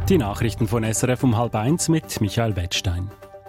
Die Nachrichten von SRF um 12:30 mit Michael Wettstein.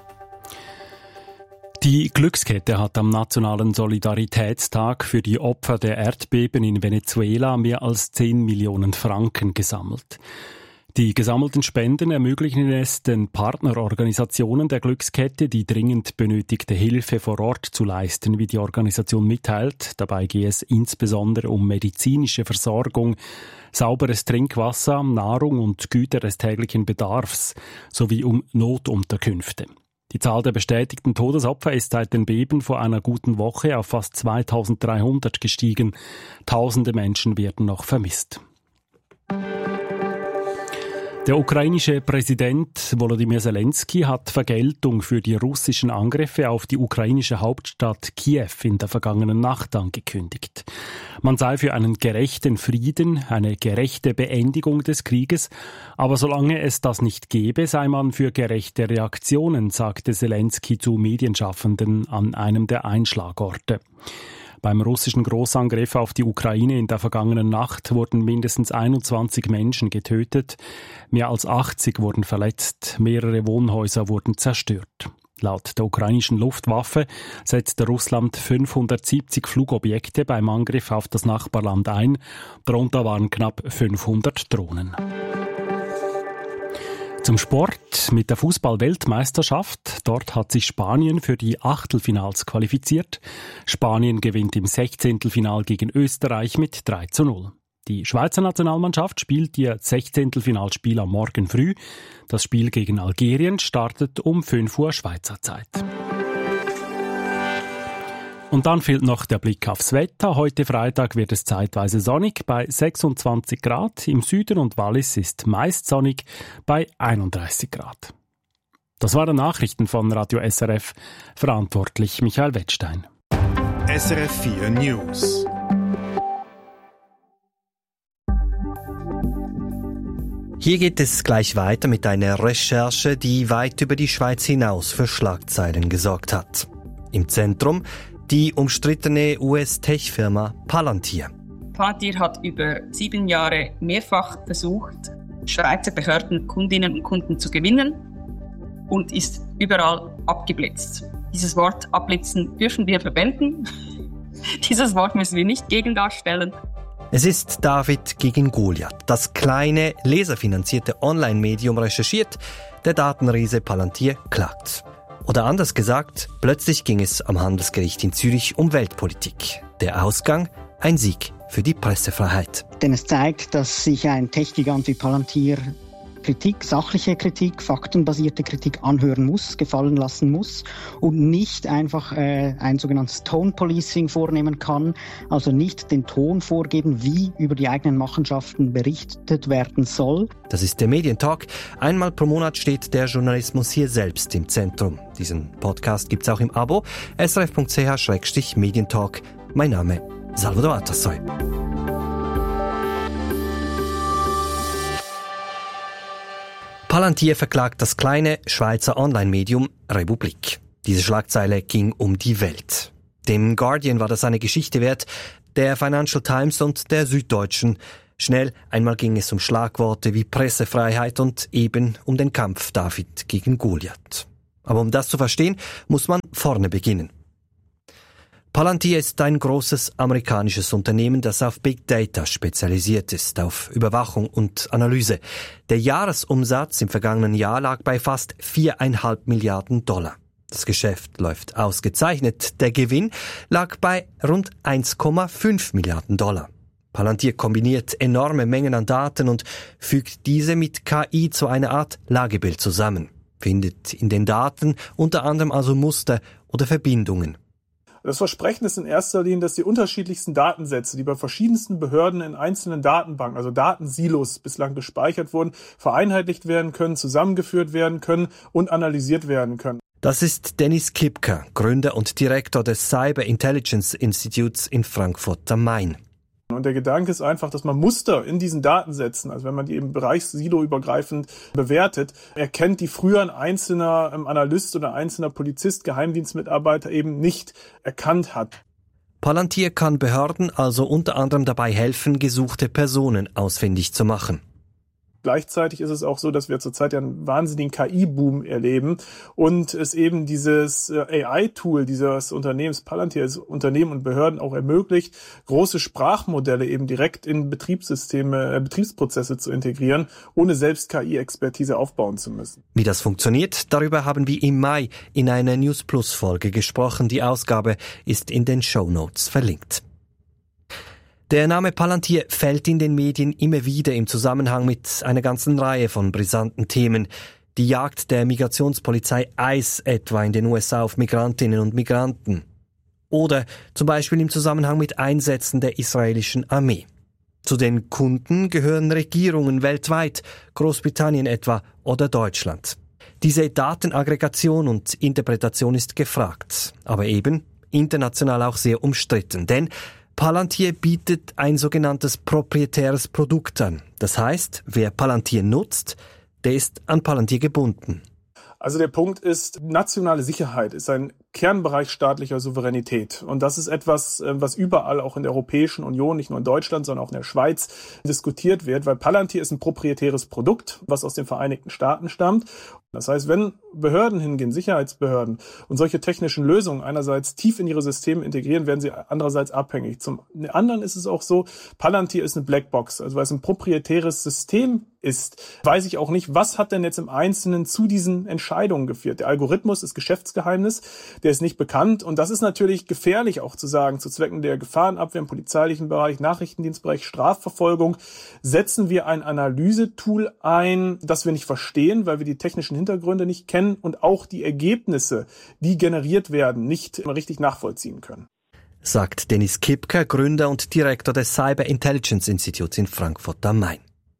Die Glückskette hat am Nationalen Solidaritätstag für die Opfer der Erdbeben in Venezuela mehr als 10 Millionen Franken gesammelt. Die gesammelten Spenden ermöglichen es den Partnerorganisationen der Glückskette, die dringend benötigte Hilfe vor Ort zu leisten, wie die Organisation mitteilt. Dabei gehe es insbesondere um medizinische Versorgung, sauberes Trinkwasser, Nahrung und Güter des täglichen Bedarfs sowie um Notunterkünfte. Die Zahl der bestätigten Todesopfer ist seit den Beben vor einer guten Woche auf fast 2300 gestiegen. Tausende Menschen werden noch vermisst. Der ukrainische Präsident Volodymyr Zelensky hat Vergeltung für die russischen Angriffe auf die ukrainische Hauptstadt Kiew in der vergangenen Nacht angekündigt. Man sei für einen gerechten Frieden, eine gerechte Beendigung des Krieges, aber solange es das nicht gäbe, sei man für gerechte Reaktionen, sagte Zelensky zu Medienschaffenden an einem der Einschlagorte. Beim russischen Großangriff auf die Ukraine in der vergangenen Nacht wurden mindestens 21 Menschen getötet, mehr als 80 wurden verletzt, mehrere Wohnhäuser wurden zerstört. Laut der ukrainischen Luftwaffe setzte Russland 570 Flugobjekte beim Angriff auf das Nachbarland ein, darunter waren knapp 500 Drohnen. Zum Sport mit der Fußball-Weltmeisterschaft. Dort hat sich Spanien für die Achtelfinals qualifiziert. Spanien gewinnt im 16. gegen Österreich mit 3:0. Die Schweizer Nationalmannschaft spielt ihr 16. am Morgen früh. Das Spiel gegen Algerien startet um 5 Uhr Schweizer Zeit. Und dann fehlt noch der Blick aufs Wetter. Heute Freitag wird es zeitweise sonnig bei 26 Grad. Im Süden und Wallis ist meist sonnig bei 31 Grad. Das waren Nachrichten von Radio SRF. Verantwortlich Michael Wettstein. SRF 4 News. Hier geht es gleich weiter mit einer Recherche, die weit über die Schweiz hinaus für Schlagzeilen gesorgt hat. Im Zentrum die umstrittene US-Tech-Firma Palantir. Palantir hat über 7 Jahre mehrfach versucht, Schweizer Behörden, Kundinnen und Kunden zu gewinnen und ist überall abgeblitzt. Dieses Wort abblitzen dürfen wir verwenden. Dieses Wort müssen wir nicht gegendarstellen. Es ist David gegen Goliath. Das kleine, leserfinanzierte Online-Medium recherchiert, der Datenriese Palantir klagt. Oder anders gesagt, plötzlich ging es am Handelsgericht in Zürich um Weltpolitik. Der Ausgang? Ein Sieg für die Pressefreiheit. Denn es zeigt, dass sich ein Tech-Gigant wie Palantir Kritik, sachliche Kritik, faktenbasierte Kritik anhören muss, gefallen lassen muss und nicht einfach ein sogenanntes Tone Policing vornehmen kann, also nicht den Ton vorgeben, wie über die eigenen Machenschaften berichtet werden soll. Das ist der Medientalk. Einmal pro Monat steht der Journalismus hier selbst im Zentrum. Diesen Podcast gibt's auch im Abo srf.ch/medientalk. Mein Name Salvador Atassoy. Palantir verklagt das kleine Schweizer Online-Medium Republik. Diese Schlagzeile ging um die Welt. Dem Guardian war das eine Geschichte wert, der Financial Times und der Süddeutschen. Schnell einmal ging es um Schlagworte wie Pressefreiheit und eben um den Kampf David gegen Goliath. Aber um das zu verstehen, muss man vorne beginnen. Palantir ist ein großes amerikanisches Unternehmen, das auf Big Data spezialisiert ist, auf Überwachung und Analyse. Der Jahresumsatz im vergangenen Jahr lag bei fast 4,5 Milliarden $. Das Geschäft läuft ausgezeichnet. Der Gewinn lag bei rund 1,5 Milliarden $. Palantir kombiniert enorme Mengen an Daten und fügt diese mit KI zu einer Art Lagebild zusammen. Findet in den Daten unter anderem also Muster oder Verbindungen. Das Versprechen ist in erster Linie, dass die unterschiedlichsten Datensätze, die bei verschiedensten Behörden in einzelnen Datenbanken, also Datensilos bislang gespeichert wurden, vereinheitlicht werden können, zusammengeführt werden können und analysiert werden können. Das ist Dennis Kipka, Gründer und Direktor des Cyber Intelligence Institutes in Frankfurt am Main. Und der Gedanke ist einfach, dass man Muster in diesen Datensätzen, also wenn man die eben bereichssiloübergreifend bewertet, erkennt, die früher ein einzelner Analyst oder einzelner Polizist, Geheimdienstmitarbeiter eben nicht erkannt hat. Palantir kann Behörden also unter anderem dabei helfen, gesuchte Personen ausfindig zu machen. Gleichzeitig ist es auch so, dass wir zurzeit ja einen wahnsinnigen KI-Boom erleben und es eben dieses AI-Tool dieses Unternehmens Palantir, das Unternehmen und Behörden auch ermöglicht, große Sprachmodelle eben direkt in Betriebssysteme, Betriebsprozesse zu integrieren, ohne selbst KI-Expertise aufbauen zu müssen. Wie das funktioniert, darüber haben wir im Mai in einer News Plus Folge gesprochen. Die Ausgabe ist in den Shownotes verlinkt. Der Name Palantir fällt in den Medien immer wieder im Zusammenhang mit einer ganzen Reihe von brisanten Themen. Die Jagd der Migrationspolizei ICE etwa in den USA auf Migrantinnen und Migranten. Oder zum Beispiel im Zusammenhang mit Einsätzen der israelischen Armee. Zu den Kunden gehören Regierungen weltweit, Großbritannien etwa oder Deutschland. Diese Datenaggregation und Interpretation ist gefragt, aber eben international auch sehr umstritten, denn Palantir bietet ein sogenanntes proprietäres Produkt an. Das heißt, wer Palantir nutzt, der ist an Palantir gebunden. Also der Punkt ist, nationale Sicherheit ist ein Kernbereich staatlicher Souveränität. Und das ist etwas, was überall auch in der Europäischen Union, nicht nur in Deutschland, sondern auch in der Schweiz diskutiert wird, weil Palantir ist ein proprietäres Produkt, was aus den Vereinigten Staaten stammt. Das heißt, wenn Behörden hingehen, Sicherheitsbehörden, und solche technischen Lösungen einerseits tief in ihre Systeme integrieren, werden sie andererseits abhängig. Zum anderen ist es auch so, Palantir ist eine Blackbox. Also weil es ein proprietäres System ist, weiß ich auch nicht, was hat denn jetzt im Einzelnen zu diesen Entscheidungen geführt. Der Algorithmus ist Geschäftsgeheimnis, der ist nicht bekannt. Und das ist natürlich gefährlich auch zu sagen, zu Zwecken der Gefahrenabwehr im polizeilichen Bereich, Nachrichtendienstbereich, Strafverfolgung, setzen wir ein Analysetool ein, das wir nicht verstehen, weil wir die technischen Hintergründe nicht kennen und auch die Ergebnisse, die generiert werden, nicht richtig nachvollziehen können. Sagt Dennis Kipker, Gründer und Direktor des Cyber Intelligence Instituts in Frankfurt am Main.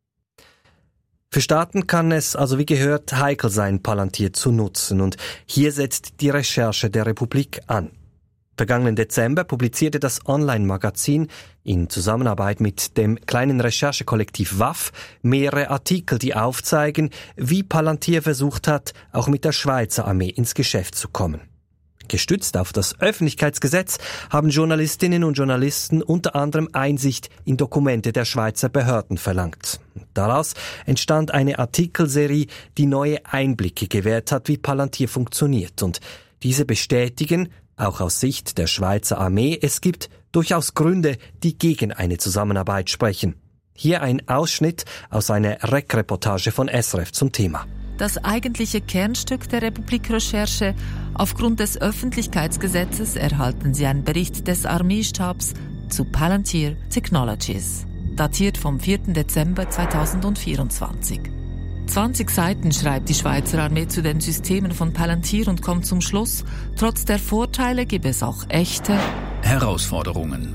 Für Staaten kann es also wie gehört heikel sein, Palantir zu nutzen, und hier setzt die Recherche der Republik an. Vergangenen Dezember publizierte das Online-Magazin in Zusammenarbeit mit dem kleinen Recherchekollektiv WAF mehrere Artikel, die aufzeigen, wie Palantir versucht hat, auch mit der Schweizer Armee ins Geschäft zu kommen. Gestützt auf das Öffentlichkeitsgesetz haben Journalistinnen und Journalisten unter anderem Einsicht in Dokumente der Schweizer Behörden verlangt. Daraus entstand eine Artikelserie, die neue Einblicke gewährt hat, wie Palantir funktioniert. Und diese bestätigen, auch aus Sicht der Schweizer Armee, es gibt durchaus Gründe, die gegen eine Zusammenarbeit sprechen. Hier ein Ausschnitt aus einer REC-Reportage von SRF zum Thema. Das eigentliche Kernstück der Republik-Recherche. Aufgrund des Öffentlichkeitsgesetzes erhalten Sie einen Bericht des Armeestabs zu Palantir Technologies, datiert vom 4. Dezember 2024. 20 Seiten schreibt die Schweizer Armee zu den Systemen von Palantir und kommt zum Schluss, trotz der Vorteile gibt es auch echte Herausforderungen.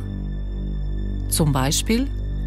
Zum Beispiel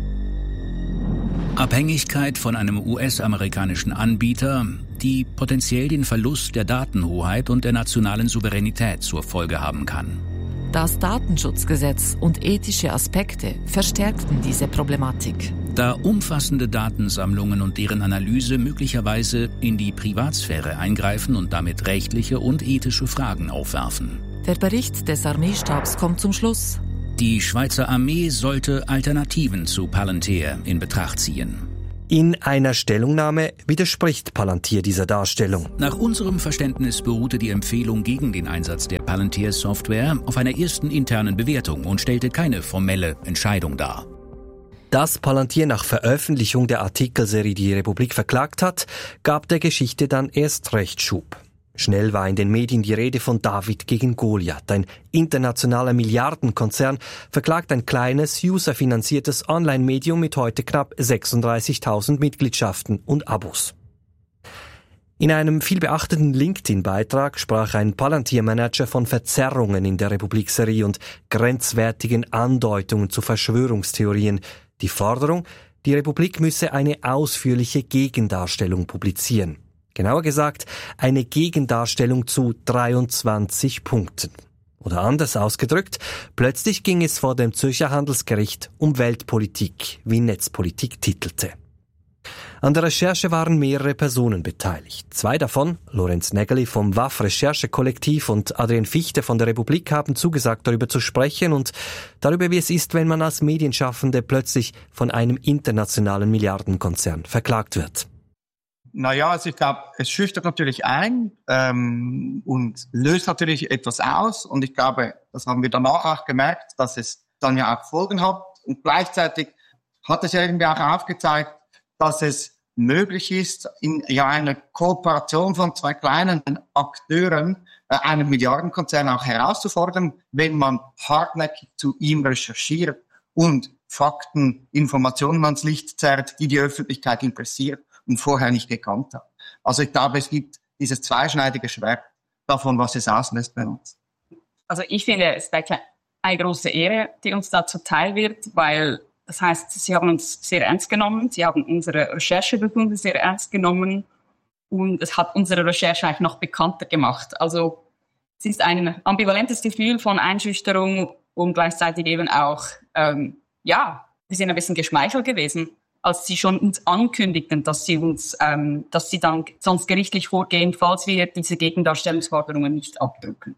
Abhängigkeit von einem US-amerikanischen Anbieter, die potenziell den Verlust der Datenhoheit und der nationalen Souveränität zur Folge haben kann. Das Datenschutzgesetz und ethische Aspekte verstärkten diese Problematik. Da umfassende Datensammlungen und deren Analyse möglicherweise in die Privatsphäre eingreifen und damit rechtliche und ethische Fragen aufwerfen. Der Bericht des Armeestabs kommt zum Schluss. Die Schweizer Armee sollte Alternativen zu Palantir in Betracht ziehen. In einer Stellungnahme widerspricht Palantir dieser Darstellung. Nach unserem Verständnis beruhte die Empfehlung gegen den Einsatz der Palantir-Software auf einer ersten internen Bewertung und stellte keine formelle Entscheidung dar. Dass Palantir nach Veröffentlichung der Artikelserie die Republik verklagt hat, gab der Geschichte dann erst recht Schub. Schnell war in den Medien die Rede von David gegen Goliath. Ein internationaler Milliardenkonzern verklagt ein kleines, userfinanziertes Online-Medium mit heute knapp 36.000 Mitgliedschaften und Abos. In einem vielbeachteten LinkedIn-Beitrag sprach ein Palantir-Manager von Verzerrungen in der Republik-Serie und grenzwertigen Andeutungen zu Verschwörungstheorien. Die Forderung, die Republik müsse eine ausführliche Gegendarstellung publizieren. Genauer gesagt, eine Gegendarstellung zu 23 Punkten. Oder anders ausgedrückt, plötzlich ging es vor dem Zürcher Handelsgericht um Weltpolitik, wie Netzpolitik titelte. An der Recherche waren mehrere Personen beteiligt. 2 davon, Lorenz Nägeli vom WAF-Recherchekollektiv und Adrian Fichte von der Republik, haben zugesagt, darüber zu sprechen und darüber, wie es ist, wenn man als Medienschaffende plötzlich von einem internationalen Milliardenkonzern verklagt wird. Naja, also ich glaube, es schüchtert natürlich ein und löst natürlich etwas aus. Und ich glaube, das haben wir danach auch gemerkt, dass es dann ja auch Folgen hat. Und gleichzeitig hat es ja irgendwie auch aufgezeigt, dass es möglich ist, in einer Kooperation von 2 kleinen Akteuren einen Milliardenkonzern auch herauszufordern, wenn man hartnäckig zu ihm recherchiert und Fakten, Informationen ans Licht zerrt, die die Öffentlichkeit interessiert und vorher nicht gekannt hat. Also ich glaube, es gibt dieses zweischneidige Schwert davon, was es auslöst bei uns. Also ich finde, es ist eine große Ehre, die uns da zuteil wird, weil das heißt, Sie haben uns sehr ernst genommen, Sie haben unsere Recherchebefunde sehr ernst genommen und es hat unsere Recherche eigentlich noch bekannter gemacht. Also es ist ein ambivalentes Gefühl von Einschüchterung und gleichzeitig eben auch, wir sind ein bisschen geschmeichelt gewesen, als Sie schon uns ankündigten, dass Sie dann sonst gerichtlich vorgehen, falls wir diese Gegendarstellungsforderungen nicht abdrücken.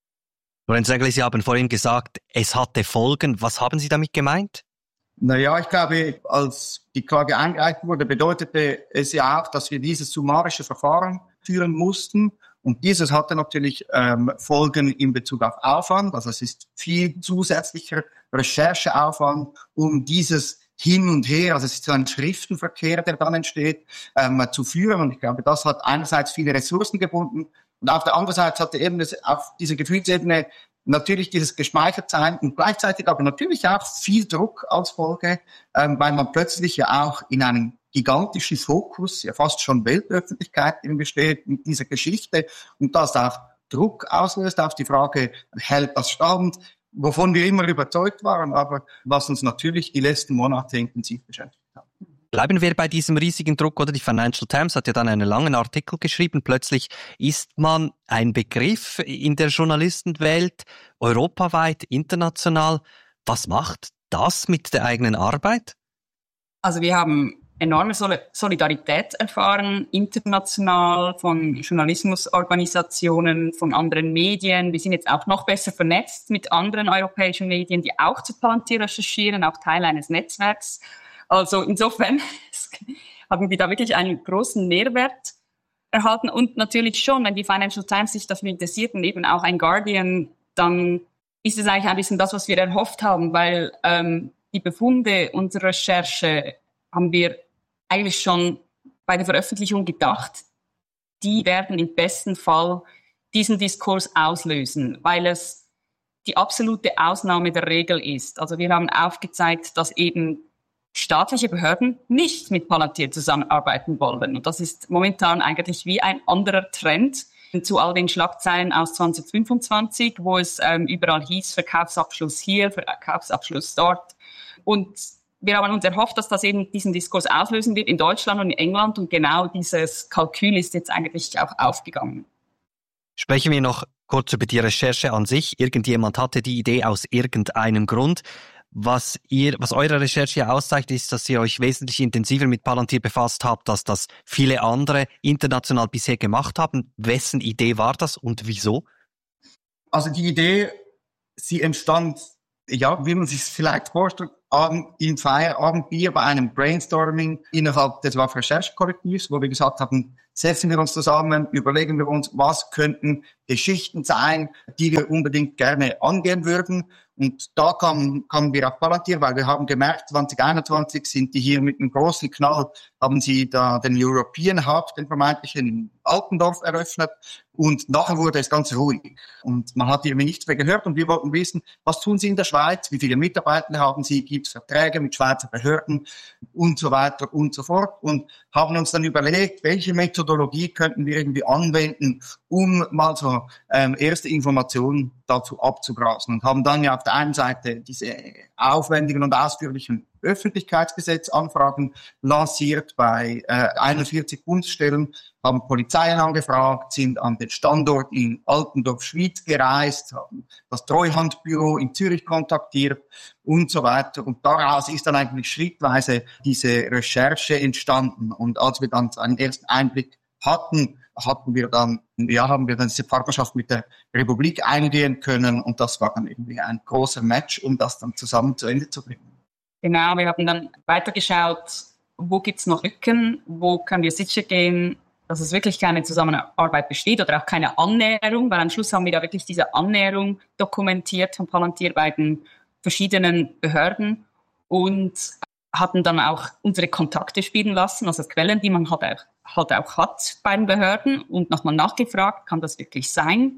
Lorenz Nägeli, Sie haben vorhin gesagt, es hatte Folgen. Was haben Sie damit gemeint? Naja, ich glaube, als die Klage eingereicht wurde, bedeutete es ja auch, dass wir dieses summarische Verfahren führen mussten. Und dieses hatte natürlich Folgen in Bezug auf Aufwand. Also es ist viel zusätzlicher Rechercheaufwand, um dieses hin und her, also es ist so ein Schriftenverkehr, der dann entsteht, zu führen. Und ich glaube, das hat einerseits viele Ressourcen gebunden und auf der anderen Seite hatte eben auf dieser Gefühlsebene natürlich dieses Geschmeicheltsein und gleichzeitig aber natürlich auch viel Druck als Folge, weil man plötzlich ja auch in einem gigantischen Fokus, ja fast schon Weltöffentlichkeit irgendwie steht mit dieser Geschichte und das auch Druck auslöst auf die Frage, hält das stand, wovon wir immer überzeugt waren, aber was uns natürlich die letzten Monate intensiv beschäftigt hat. Bleiben wir bei diesem riesigen Druck, oder? Die Financial Times hat ja dann einen langen Artikel geschrieben. Plötzlich ist man ein Begriff in der Journalistenwelt, europaweit, international. Was macht das mit der eigenen Arbeit? Also wir haben enorme Solidarität erfahren, international, von Journalismusorganisationen, von anderen Medien. Wir sind jetzt auch noch besser vernetzt mit anderen europäischen Medien, die auch zu Palantir recherchieren, auch Teil eines Netzwerks. Also insofern haben wir da wirklich einen großen Mehrwert erhalten. Und natürlich schon, wenn die Financial Times sich dafür interessiert und eben auch ein Guardian, dann ist es eigentlich ein bisschen das, was wir erhofft haben, weil die Befunde unserer Recherche haben wir eigentlich schon bei der Veröffentlichung gedacht, die werden im besten Fall diesen Diskurs auslösen, weil es die absolute Ausnahme der Regel ist. Also wir haben aufgezeigt, dass eben staatliche Behörden nicht mit Palantir zusammenarbeiten wollen. Und das ist momentan eigentlich wie ein anderer Trend zu all den Schlagzeilen aus 2025, wo es überall hieß, Verkaufsabschluss hier, Verkaufsabschluss dort. Und wir haben uns erhofft, dass das eben diesen Diskurs auslösen wird in Deutschland und in England. Und genau dieses Kalkül ist jetzt eigentlich auch aufgegangen. Sprechen wir noch kurz über die Recherche an sich. Irgendjemand hatte die Idee aus irgendeinem Grund. Was eure Recherche auszeigt, ist, dass ihr euch wesentlich intensiver mit Palantir befasst habt, als das viele andere international bisher gemacht haben. Wessen Idee war das und wieso? Also die Idee, sie entstand, ja, wie man sich vielleicht vorstellt, im Feierabendbier bei einem Brainstorming innerhalb des WAF-Recherchekollektivs, wo wir gesagt haben, setzen wir uns zusammen, überlegen wir uns, was könnten Geschichten sein, die wir unbedingt gerne angehen würden. Und da kamen wir auf Palantir, weil wir haben gemerkt, 2021 sind die hier mit einem großen Knall, haben sie da den European Hub, den vermeintlichen in Altendorf eröffnet. Und nachher wurde es ganz ruhig. Und man hat irgendwie nichts mehr gehört. Und wir wollten wissen, was tun sie in der Schweiz? Wie viele Mitarbeiter haben sie? Gibt es Verträge mit Schweizer Behörden? Und so weiter und so fort. Und haben uns dann überlegt, welche Methodologie könnten wir irgendwie anwenden, um mal so erste Informationen dazu abzugrasen und haben dann ja auf der einen Seite diese aufwendigen und ausführlichen Öffentlichkeitsgesetzanfragen lanciert bei 41 Bundesstellen, haben Polizeien angefragt, sind an den Standort in Altendorf, Schwyz gereist, haben das Treuhandbüro in Zürich kontaktiert und so weiter. Und daraus ist dann eigentlich schrittweise diese Recherche entstanden. Und als wir dann einen ersten Einblick haben wir dann diese Partnerschaft mit der Republik eingehen können. Und das war dann irgendwie ein großer Match, um das dann zusammen zu Ende zu bringen. Genau, wir haben dann weitergeschaut, wo gibt's noch Lücken, wo können wir sicher gehen, dass es wirklich keine Zusammenarbeit besteht oder auch keine Annäherung, weil am Schluss haben wir da wirklich diese Annäherung dokumentiert von Palantir bei den verschiedenen Behörden und hatten dann auch unsere Kontakte spielen lassen, also Quellen, die man halt auch hat bei den Behörden und nochmal nachgefragt, kann das wirklich sein?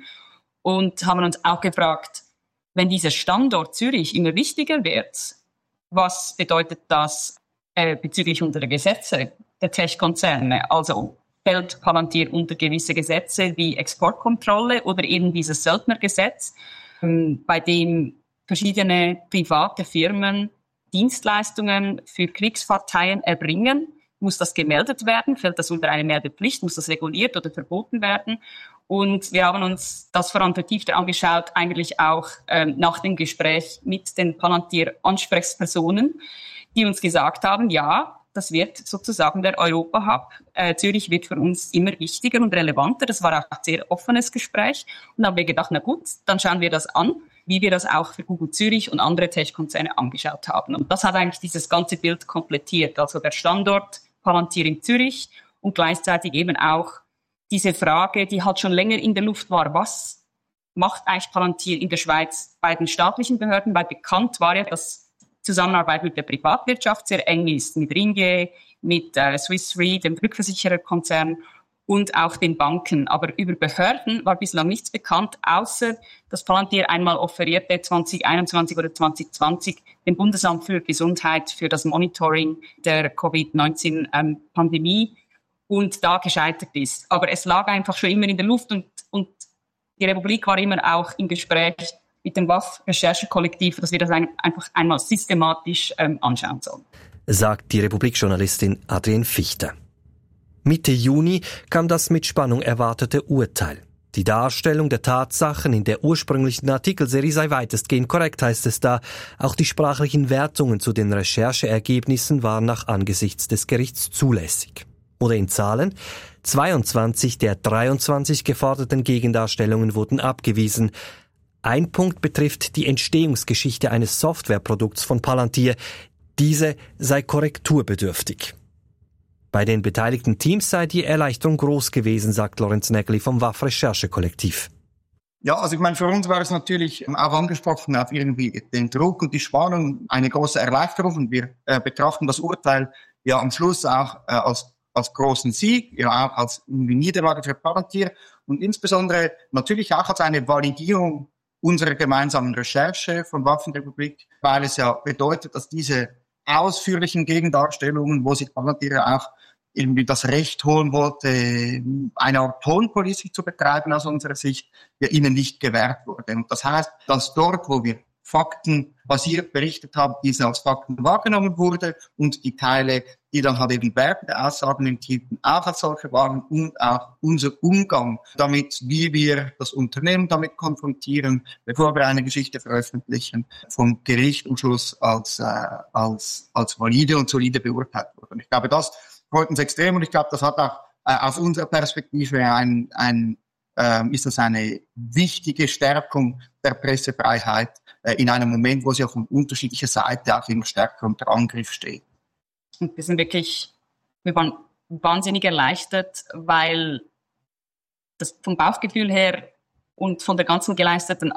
Und haben uns auch gefragt, wenn dieser Standort Zürich immer wichtiger wird, was bedeutet das bezüglich unserer Gesetze der Tech-Konzerne? Also fällt Palantir unter gewisse Gesetze wie Exportkontrolle oder eben dieses Söldnergesetz, bei dem verschiedene private Firmen Dienstleistungen für Kriegsparteien erbringen? Muss das gemeldet werden? Fällt das unter eine Meldepflicht? Muss das reguliert oder verboten werden? Und wir haben uns das vertiefter angeschaut, eigentlich auch nach dem Gespräch mit den Palantir-Ansprechpersonen, die uns gesagt haben, ja, das wird sozusagen der Europa-Hub. Zürich wird für uns immer wichtiger und relevanter. Das war auch ein sehr offenes Gespräch. Und dann haben wir gedacht, na gut, dann schauen wir das an, wie wir das auch für Google Zürich und andere Tech-Konzerne angeschaut haben. Und das hat eigentlich dieses ganze Bild komplettiert. Also der Standort Palantir in Zürich und gleichzeitig eben auch diese Frage, die halt schon länger in der Luft war, was macht eigentlich Palantir in der Schweiz bei den staatlichen Behörden? Weil bekannt war ja, dass Zusammenarbeit mit der Privatwirtschaft sehr eng ist, mit Ringier, mit Swiss Re, dem Rückversichererkonzern und auch den Banken. Aber über Behörden war bislang nichts bekannt, außer dass Palantir einmal offerierte 2021 oder 2020 dem Bundesamt für Gesundheit für das Monitoring der Covid-19-Pandemie und da gescheitert ist. Aber es lag einfach schon immer in der Luft und die Republik war immer auch im Gespräch mit dem WAF-Recherchekollektiv, dass wir das einfach einmal systematisch anschauen sollen. Sagt die Republik-Journalistin Adrienne Fichter. Mitte Juni kam das mit Spannung erwartete Urteil. Die Darstellung der Tatsachen in der ursprünglichen Artikelserie sei weitestgehend korrekt, heißt es da. Auch die sprachlichen Wertungen zu den Rechercheergebnissen waren nach Angesichts des Gerichts zulässig. Oder in Zahlen: 22 der 23 geforderten Gegendarstellungen wurden abgewiesen. Ein Punkt betrifft die Entstehungsgeschichte eines Softwareprodukts von Palantir. Diese sei korrekturbedürftig. Bei den beteiligten Teams sei die Erleichterung groß gewesen, sagt Lorenz Nägeli vom WAF-Recherchekollektiv. Ja, also ich meine, für uns war es natürlich auch angesprochen auf irgendwie den Druck und die Spannung eine große Erleichterung und wir betrachten das Urteil ja am Schluss auch als großen Sieg, ja auch als Niederlage für Palantir und insbesondere natürlich auch als eine Validierung unserer gemeinsamen Recherche von Waffenrepublik, weil es ja bedeutet, dass diese ausführlichen Gegendarstellungen, wo sich Palantir auch irgendwie das Recht holen wollte, eine Art Tonpolitik zu betreiben aus unserer Sicht, ja ihnen nicht gewährt wurde. Und das heißt, dass dort, wo wir faktenbasiert berichtet haben, diese als Fakten wahrgenommen wurde und die Teile, die dann halt eben während der Aussagen enthielten, auch als solche waren und auch unser Umgang damit, wie wir das Unternehmen damit konfrontieren, bevor wir eine Geschichte veröffentlichen, vom Gericht am Schluss als valide und solide beurteilt wurde. Und ich glaube, das freut uns extrem und ich glaube, das hat auch aus unserer Perspektive ist das eine wichtige Stärkung der Pressefreiheit in einem Moment, wo sie auch von unterschiedlicher Seite auch immer stärker unter Angriff steht. Und wir waren wahnsinnig erleichtert, weil das vom Bauchgefühl her und von der ganzen geleisteten